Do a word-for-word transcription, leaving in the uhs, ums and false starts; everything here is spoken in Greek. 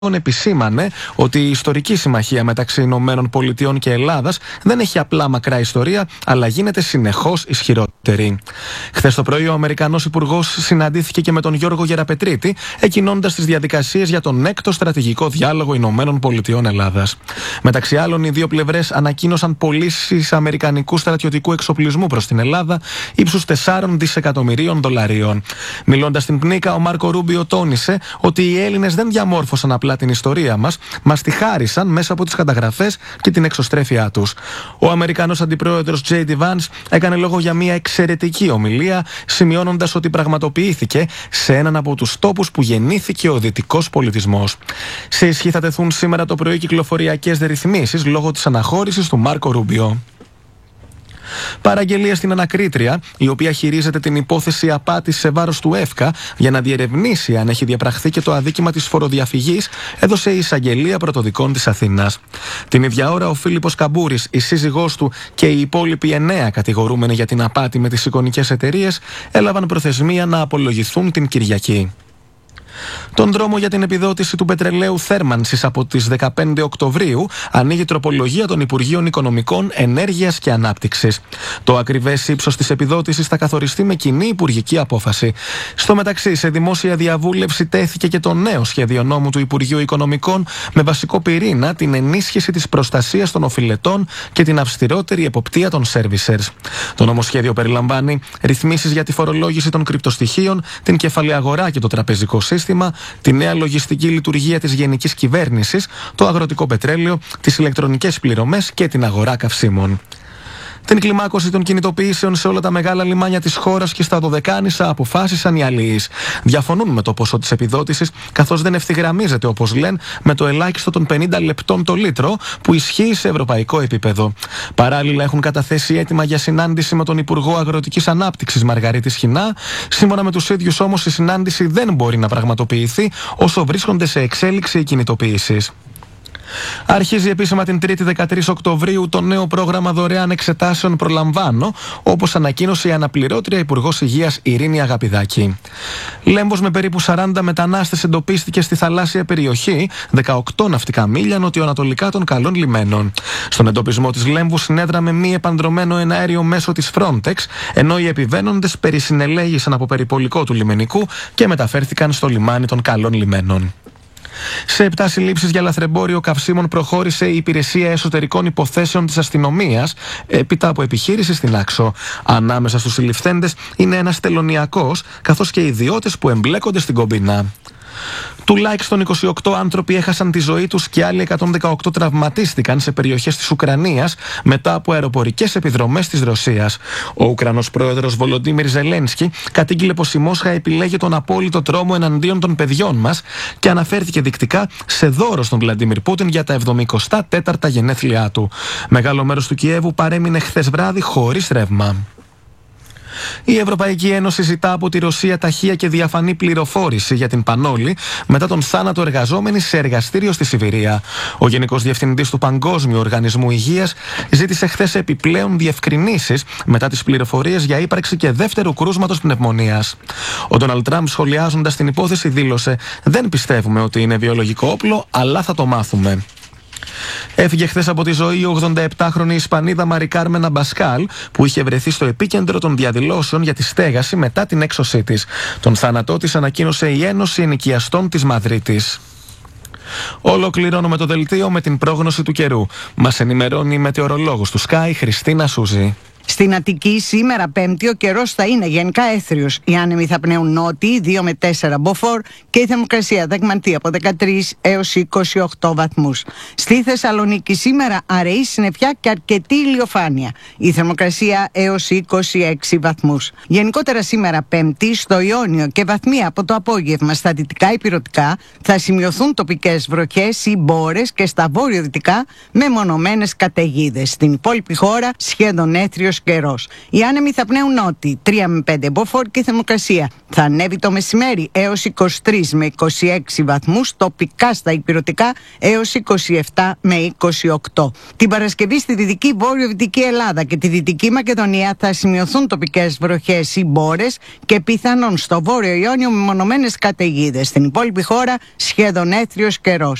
επισήμανε ότι η ιστορική συμμαχία μεταξύ Ηνωμένων Πολιτειών και Ελλάδας δεν έχει απλά μακρά ιστορία, αλλά γίνεται συνεχώς ισχυρότερη. Χθες το πρωί, ο Αμερικανός Υπουργός συναντήθηκε και με τον Γιώργο Γεραπετρίτη, εκκινώντας τις διαδικασίες για τον έκτο στρατηγικό διάλογο Ηνωμένων Πολιτειών Ελλάδας. Μεταξύ άλλων, οι δύο πλευρές ανακοίνωσαν πωλήσεις αμερικανικού στρατιωτικού εξοπλισμού προς την Ελλάδα ύψους τεσσάρων δισεκατομμυρίων δολαρίων. Μιλώντας στην Πνίκα, ο Μάρκο Ρούμπιο τόνισε ότι οι Έλληνες δεν διαμόρφωσαν απλά την ιστορία μας, μας τη χάρισαν μέσα από τις καταγραφές και την εξωστρέφειά τους. Ο Αμερικανός Αντιπρόεδρος τζέι ντι Vance έκανε λόγο για μια εξαιρετική ομιλία, σημειώνοντας ότι πραγματοποιήθηκε σε έναν από τους τόπους που γεννήθηκε ο δυτικός πολιτισμός. Σε ισχύ θα τεθούν σήμερα το πρωί κυκλοφοριακές ρυθμίσεις λόγω της αναχώρησης του Μάρκο Ρούμπιο. Παραγγελία στην ανακρίτρια, η οποία χειρίζεται την υπόθεση απάτης σε βάρος του ΕΦΚΑ για να διερευνήσει αν έχει διαπραχθεί και το αδίκημα της φοροδιαφυγής, έδωσε η εισαγγελία πρωτοδικών της Αθήνας. Την ίδια ώρα, ο Φίλιππος Καμπούρης, η σύζυγός του και οι υπόλοιποι εννέα κατηγορούμενοι για την απάτη με τις εικονικές εταιρείες έλαβαν προθεσμία να απολογηθούν την Κυριακή. Τον δρόμο για την επιδότηση του πετρελαίου θέρμανσης από τις δεκαπέντε Οκτωβρίου ανοίγει τροπολογία των Υπουργείων Οικονομικών, Ενέργειας και Ανάπτυξης. Το ακριβές ύψος της επιδότησης θα καθοριστεί με κοινή υπουργική απόφαση. Στο μεταξύ, σε δημόσια διαβούλευση τέθηκε και το νέο σχέδιο νόμου του Υπουργείου Οικονομικών με βασικό πυρήνα την ενίσχυση της προστασίας των οφειλετών και την αυστηρότερη εποπτεία των servicers. Το νομοσχέδιο περιλαμβάνει ρυθμίσεις για τη φορολόγηση των κρυπτοστοιχείων, την κεφαλαιαγορά και το τραπεζικό σύστημα, τη νέα λογιστική λειτουργία της γενικής κυβέρνησης, το αγροτικό πετρέλαιο, τις ηλεκτρονικές πληρωμές και την αγορά καυσίμων. Την κλιμάκωση των κινητοποιήσεων σε όλα τα μεγάλα λιμάνια της χώρας και στα Δωδεκάνησα αποφάσισαν οι αλληλείς. Διαφωνούν με το ποσό της επιδότησης, καθώς δεν ευθυγραμμίζεται, όπως λένε, με το ελάχιστο των πενήντα λεπτών το λίτρο που ισχύει σε ευρωπαϊκό επίπεδο. Παράλληλα, έχουν καταθέσει έτοιμα για συνάντηση με τον Υπουργό Αγροτικής Ανάπτυξης Μαργαρίτη Σχοινά. Σύμφωνα με τους ίδιους, όμως, η συνάντηση δεν μπορεί να πραγματοποιηθεί όσο βρίσκονται σε εξέλιξη οι κινητοποιήσεις. Αρχίζει επίσημα την Τρίτη δεκατρείς Οκτωβρίου το νέο πρόγραμμα δωρεάν εξετάσεων Προλαμβάνω, όπως ανακοίνωσε η αναπληρώτρια Υπουργός Υγείας Ειρήνη Αγαπηδάκη. Λέμβος με περίπου σαράντα μετανάστες εντοπίστηκε στη θαλάσσια περιοχή, δεκαοκτώ ναυτικά μίλια νοτιοανατολικά των καλών λιμένων. Στον εντοπισμό της Λέμβου συνέδραμε μη επανδρωμένο εναέριο μέσο της Frontex, ενώ οι επιβαίνοντες περισυνελέγησαν από περιπολικό του λιμενικού και μεταφέρθηκαν στο λιμάνι των καλών λιμένων. Σε επτά συλλήψεις για λαθρεμπόριο καυσίμων προχώρησε η Υπηρεσία Εσωτερικών Υποθέσεων της Αστυνομίας έπειτα από επιχείρηση στην Άξο. Ανάμεσα στους συλληφθέντες είναι ένας τελωνιακός, καθώς και ιδιώτες που εμπλέκονται στην κομπίνα. Τουλάχιστον είκοσι οκτώ άνθρωποι έχασαν τη ζωή τους και άλλοι εκατόν δεκαοκτώ τραυματίστηκαν σε περιοχές της Ουκρανίας μετά από αεροπορικές επιδρομές της Ρωσίας. Ο Ουκρανός πρόεδρος Βολοντίμιρ Ζελένσκι κατήγγειλε πως η Μόσχα επιλέγει τον απόλυτο τρόμο εναντίον των παιδιών μας και αναφέρθηκε δεικτικά σε δώρο στον Βλαντίμιρ Πούτιν για τα εβδομηκοστά τέταρτα γενέθλιά του. Μεγάλο μέρος του Κιέβου παρέμεινε χθες βράδυ χωρίς ρεύμα. Η Ευρωπαϊκή Ένωση ζητά από τη Ρωσία ταχεία και διαφανή πληροφόρηση για την Πανόλη μετά τον θάνατο εργαζόμενης σε εργαστήριο στη Σιβηρία. Ο Γενικός Διευθυντής του Παγκόσμιου Οργανισμού Υγείας ζήτησε χθες επιπλέον διευκρινήσεις μετά τις πληροφορίες για ύπαρξη και δεύτερου κρούσματος πνευμονίας. Ο Ντόναλντ Τραμπ, σχολιάζοντας την υπόθεση, δήλωσε: «Δεν πιστεύουμε ότι είναι βιολογικό όπλο, αλλά θα το μάθουμε». Έφυγε χθες από τη ζωή η ογδονταεπτάχρονη Ισπανίδα Μαρι Κάρμεν Αμπασκάλ, που είχε βρεθεί στο επίκεντρο των διαδηλώσεων για τη στέγαση μετά την έξωσή της. Τον θάνατό της ανακοίνωσε η Ένωση Ενοικιαστών της Μαδρίτης. Ολοκληρώνουμε το δελτίο με την πρόγνωση του καιρού. Μας ενημερώνει η μετεωρολόγος του Sky, Χριστίνα Σούζη. Στην Αττική σήμερα Πέμπτη ο καιρός θα είναι γενικά έθριος. Οι άνεμοι θα πνέουν νότιοι δύο με τέσσερα μποφόρ και η θερμοκρασία δεκμαντή από δεκατρείς έως είκοσι οκτώ βαθμούς. Στη Θεσσαλονίκη σήμερα αραιή συννεφιά και αρκετή ηλιοφάνεια. Η θερμοκρασία έως είκοσι έξι βαθμούς. Γενικότερα σήμερα Πέμπτη στο Ιόνιο και βαθμία από το απόγευμα στα δυτικά ηπειρωτικά θα σημειωθούν τοπικές βροχές ή μπόρες και στα βόρειο-δυτικά μεμονωμένες καταιγίδες. Στην υπόλοιπη χώρα σχεδόν έθριος έθριος καιρός. Οι άνεμοι θα πνέουν νότι τρία με πέντε μποφόρ και η θερμοκρασία θα ανέβει το μεσημέρι έως είκοσι τρεις με είκοσι έξι βαθμούς, τοπικά στα ηπειρωτικά έως είκοσι επτά με είκοσι οκτώ. Την Παρασκευή στη Δυτική Βόρειο-Δυτική Ελλάδα και τη Δυτική Μακεδονία θα σημειωθούν τοπικές βροχές ή μπόρες και πιθανόν στο Βόρειο Ιόνιο μεμονωμένες καταιγίδες. Στην υπόλοιπη χώρα σχεδόν έθριος καιρός.